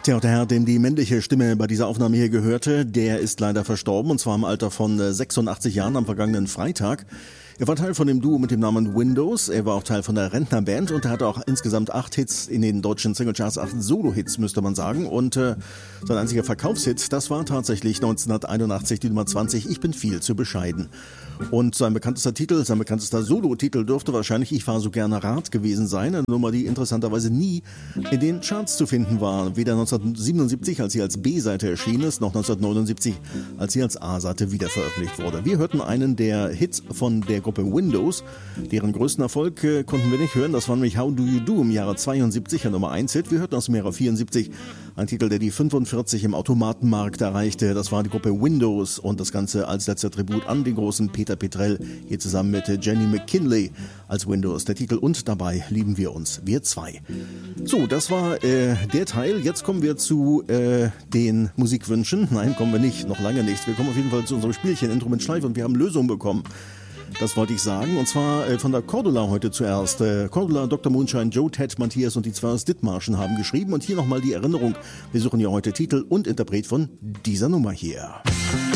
Ja, und der Herr, dem die männliche Stimme bei dieser Aufnahme hier gehörte, der ist leider verstorben, und zwar im Alter von 86 Jahren am vergangenen Freitag. Er war Teil von dem Duo mit dem Namen Windows, er war auch Teil von der Rentnerband und er hatte auch insgesamt 8 Hits in den deutschen Singlecharts, 8 Solo-Hits müsste man sagen, und sein einziger Verkaufshit, das war tatsächlich 1981 die Nummer 20, Ich bin viel zu bescheiden. Und sein bekanntester Solo-Titel dürfte wahrscheinlich Ich fahr so gerne Rad gewesen sein, eine Nummer, die interessanterweise nie in den Charts zu finden war, weder 1977, als sie als B-Seite erschienen ist, noch 1979, als sie als A-Seite wiederveröffentlicht wurde. Wir hörten einen der Hits von der Gruppe Windows, deren größten Erfolg konnten wir nicht hören, das war nämlich How Do You Do im Jahre 72, ein Nummer 1 Hit. Wir hörten aus dem Jahre 74 ein Titel, der die 45 im Automatenmarkt erreichte, das war die Gruppe Windows und das Ganze als letzter Tribut an den großen Peter Petrell, hier zusammen mit Jenny McKinley als Windows, der Titel Und dabei lieben wir uns, wir zwei. So, das war der Teil, jetzt kommen wir zu den Musikwünschen, nein, kommen wir nicht, noch lange nicht, wir kommen auf jeden Fall zu unserem Spielchen Intro mit Schleife und wir haben Lösungen bekommen. Das wollte ich sagen, und zwar von der Cordula heute zuerst. Cordula, Dr. Moonshine, Joe, Ted, Matthias und die 2 Dithmarschen haben geschrieben. Und hier nochmal die Erinnerung. Wir suchen ja heute Titel und Interpret von dieser Nummer hier.